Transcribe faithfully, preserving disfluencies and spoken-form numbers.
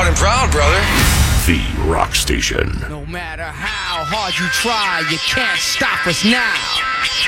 Loud and proud, brother. The Rock Station. No matter how hard you try, you can't stop us now.